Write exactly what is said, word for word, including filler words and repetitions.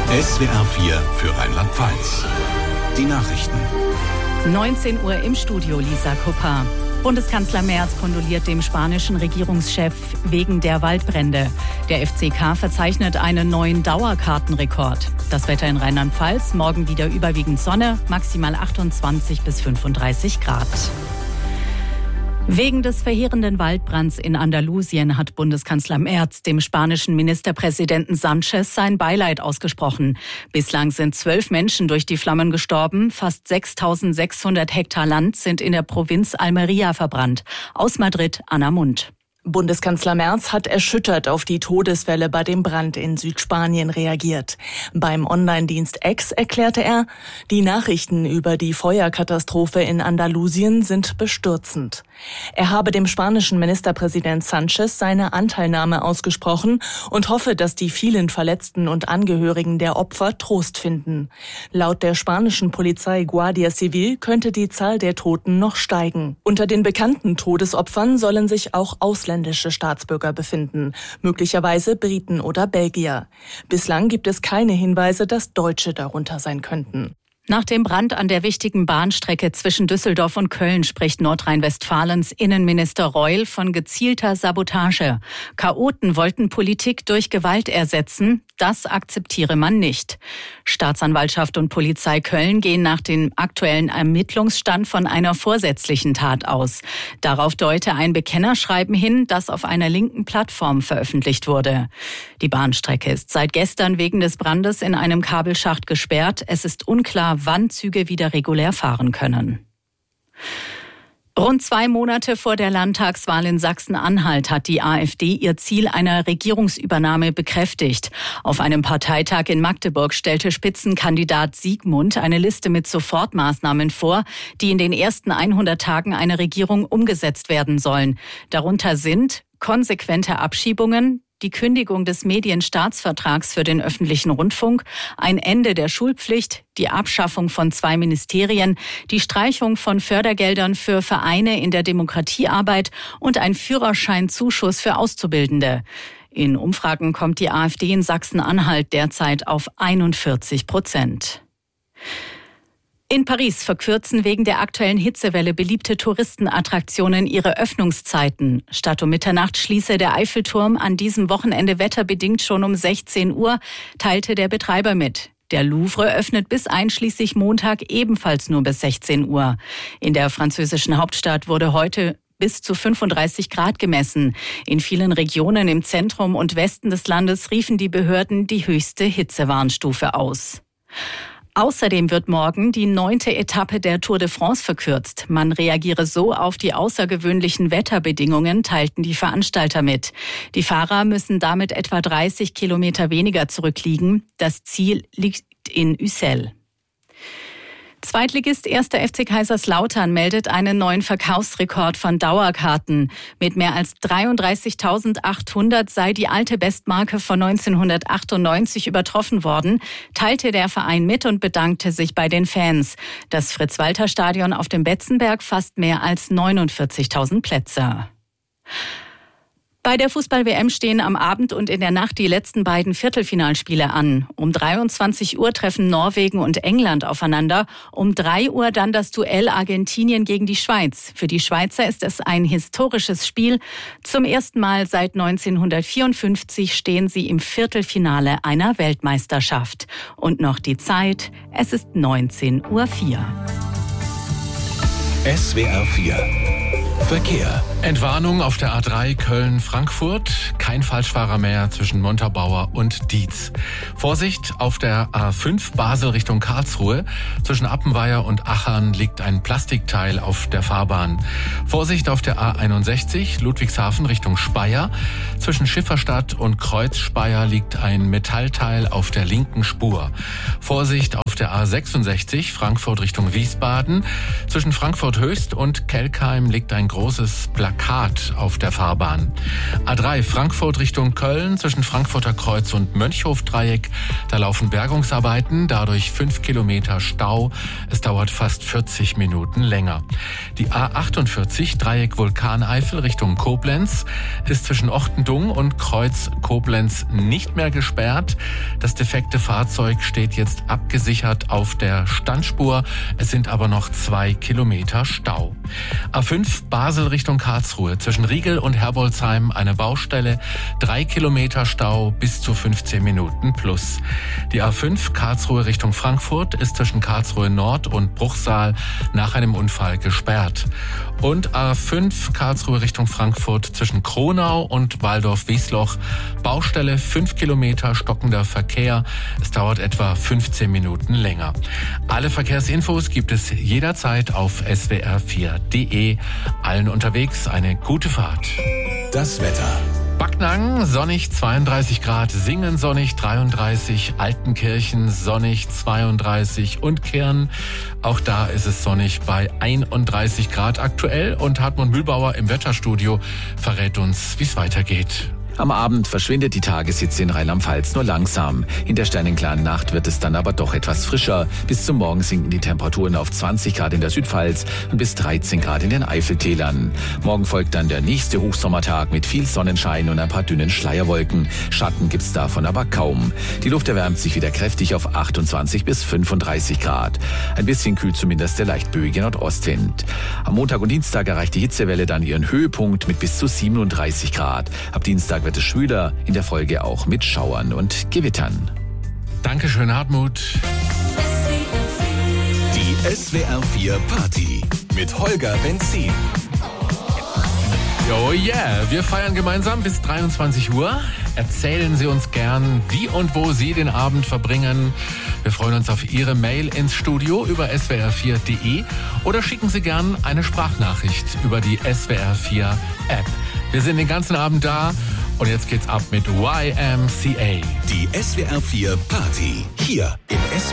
S W R vier für Rheinland-Pfalz. Die Nachrichten. neunzehn Uhr im Studio, Lisa Kupper. Bundeskanzler Merz kondoliert dem spanischen Regierungschef wegen der Waldbrände. Der F C K verzeichnet einen neuen Dauerkartenrekord. Das Wetter in Rheinland-Pfalz, morgen wieder überwiegend Sonne, maximal achtundzwanzig bis fünfunddreißig Grad. Wegen des verheerenden Waldbrands in Andalusien hat Bundeskanzler Merz dem spanischen Ministerpräsidenten Sánchez sein Beileid ausgesprochen. Bislang sind zwölf Menschen durch die Flammen gestorben. Fast sechstausendsechshundert Hektar Land sind in der Provinz Almería verbrannt. Aus Madrid, Anna Mund. Bundeskanzler Merz hat erschüttert auf die Todeswelle bei dem Brand in Südspanien reagiert. Beim Online-Dienst X erklärte er, die Nachrichten über die Feuerkatastrophe in Andalusien sind bestürzend. Er habe dem spanischen Ministerpräsident Sánchez seine Anteilnahme ausgesprochen und hoffe, dass die vielen Verletzten und Angehörigen der Opfer Trost finden. Laut der spanischen Polizei Guardia Civil könnte die Zahl der Toten noch steigen. Unter den bekannten Todesopfern sollen sich auch Ausländische Staatsbürger befinden, möglicherweise Briten oder Belgier. Bislang gibt es keine Hinweise, dass Deutsche darunter sein könnten. Nach dem Brand an der wichtigen Bahnstrecke zwischen Düsseldorf und Köln spricht Nordrhein-Westfalens Innenminister Reul von gezielter Sabotage. Chaoten wollten Politik durch Gewalt ersetzen. Das akzeptiere man nicht. Staatsanwaltschaft und Polizei Köln gehen nach dem aktuellen Ermittlungsstand von einer vorsätzlichen Tat aus. Darauf deute ein Bekennerschreiben hin, das auf einer linken Plattform veröffentlicht wurde. Die Bahnstrecke ist seit gestern wegen des Brandes in einem Kabelschacht gesperrt. Es ist unklar, wann Züge wieder regulär fahren können. Rund zwei Monate vor der Landtagswahl in Sachsen-Anhalt hat die AfD ihr Ziel einer Regierungsübernahme bekräftigt. Auf einem Parteitag in Magdeburg stellte Spitzenkandidat Siegmund eine Liste mit Sofortmaßnahmen vor, die in den ersten hundert Tagen einer Regierung umgesetzt werden sollen. Darunter sind konsequente Abschiebungen, die Kündigung des Medienstaatsvertrags für den öffentlichen Rundfunk, ein Ende der Schulpflicht, die Abschaffung von zwei Ministerien, die Streichung von Fördergeldern für Vereine in der Demokratiearbeit und ein Führerscheinzuschuss für Auszubildende. In Umfragen kommt die AfD in Sachsen-Anhalt derzeit auf einundvierzig Prozent. In Paris verkürzen wegen der aktuellen Hitzewelle beliebte Touristenattraktionen ihre Öffnungszeiten. Statt um Mitternacht schließe der Eiffelturm an diesem Wochenende wetterbedingt schon um sechzehn Uhr, teilte der Betreiber mit. Der Louvre öffnet bis einschließlich Montag ebenfalls nur bis sechzehn Uhr. In der französischen Hauptstadt wurde heute bis zu fünfunddreißig Grad gemessen. In vielen Regionen im Zentrum und Westen des Landes riefen die Behörden die höchste Hitzewarnstufe aus. Außerdem wird morgen die neunte Etappe der Tour de France verkürzt. Man reagiere so auf die außergewöhnlichen Wetterbedingungen, teilten die Veranstalter mit. Die Fahrer müssen damit etwa dreißig Kilometer weniger zurückliegen. Das Ziel liegt in Ussel. Zweitligist erster F C Kaiserslautern meldet einen neuen Verkaufsrekord von Dauerkarten. Mit mehr als dreiunddreißigtausendachthundert sei die alte Bestmarke von neunzehnhundertachtundneunzig übertroffen worden, teilte der Verein mit und bedankte sich bei den Fans. Das Fritz-Walter-Stadion auf dem Betzenberg fasst mehr als neunundvierzigtausend Plätze. Bei der Fußball-W M stehen am Abend und in der Nacht die letzten beiden Viertelfinalspiele an. Um dreiundzwanzig Uhr treffen Norwegen und England aufeinander. Um drei Uhr dann das Duell Argentinien gegen die Schweiz. Für die Schweizer ist es ein historisches Spiel. Zum ersten Mal seit neunzehnhundertvierundfünfzig stehen sie im Viertelfinale einer Weltmeisterschaft. Und noch die Zeit, es ist neunzehn Uhr vier. S W R vier Verkehr. Entwarnung auf der A drei Köln-Frankfurt. Kein Falschfahrer mehr zwischen Montabaur und Dietz. Vorsicht auf der A fünf Basel Richtung Karlsruhe. Zwischen Appenweier und Achern liegt ein Plastikteil auf der Fahrbahn. Vorsicht auf der A einundsechzig Ludwigshafen Richtung Speyer. Zwischen Schifferstadt und Kreuz-Speyer liegt ein Metallteil auf der linken Spur. Vorsicht auf der A sechsundsechzig Frankfurt Richtung Wiesbaden. Zwischen Frankfurt Höchst und Kelkheim liegt ein großes Plakat auf der Fahrbahn. A drei Frankfurt Richtung Köln zwischen Frankfurter Kreuz und Mönchhofdreieck. Da laufen Bergungsarbeiten, dadurch fünf Kilometer Stau. Es dauert fast vierzig Minuten länger. Die A achtundvierzig Dreieck Vulkaneifel Richtung Koblenz ist zwischen Ochtendung und Kreuz Koblenz nicht mehr gesperrt. Das defekte Fahrzeug steht jetzt abgesichert auf der Standspur. Es sind aber noch zwei Kilometer Stau. A fünf Basel Richtung Karlsruhe zwischen Riegel und Herbolzheim eine Baustelle. Drei Kilometer Stau bis zu fünfzehn Minuten plus. Die A fünf Karlsruhe Richtung Frankfurt ist zwischen Karlsruhe Nord und Bruchsal nach einem Unfall gesperrt. Und A fünf Karlsruhe Richtung Frankfurt zwischen Kronau und Waldorf-Wiesloch. Baustelle fünf Kilometer stockender Verkehr. Es dauert etwa fünfzehn Minuten länger. Alle Verkehrsinfos gibt es jederzeit auf S W R vier punkt de. Allen unterwegs eine gute Fahrt. Das Wetter. Backnang sonnig zweiunddreißig Grad, Singen sonnig dreiunddreißig, Altenkirchen sonnig zweiunddreißig und Kirn, auch da ist es sonnig bei einunddreißig Grad aktuell, und Hartmut Mühlbauer im Wetterstudio verrät uns, wie es weitergeht. Am Abend verschwindet die Tageshitze in Rheinland-Pfalz nur langsam. In der sternenklaren Nacht wird es dann aber doch etwas frischer. Bis zum Morgen sinken die Temperaturen auf zwanzig Grad in der Südpfalz und bis dreizehn Grad in den Eifeltälern. Morgen folgt dann der nächste Hochsommertag mit viel Sonnenschein und ein paar dünnen Schleierwolken. Schatten gibt's davon aber kaum. Die Luft erwärmt sich wieder kräftig auf achtundzwanzig bis fünfunddreißig Grad. Ein bisschen kühlt zumindest der leicht böige Nordostwind. Am Montag und Dienstag erreicht die Hitzewelle dann ihren Höhepunkt mit bis zu siebenunddreißig Grad. Ab Dienstag wird es schwüler, in der Folge auch mit Schauern und Gewittern. Dankeschön, Hartmut. Die S W R vier Party mit Holger Benzin. Oh yeah, wir feiern gemeinsam bis dreiundzwanzig Uhr. Erzählen Sie uns gern, wie und wo Sie den Abend verbringen. Wir freuen uns auf Ihre Mail ins Studio über S W R vier punkt de oder schicken Sie gern eine Sprachnachricht über die S W R vier App. Wir sind den ganzen Abend da. Und jetzt geht's ab mit Y M C A. Die S W R vier Party hier im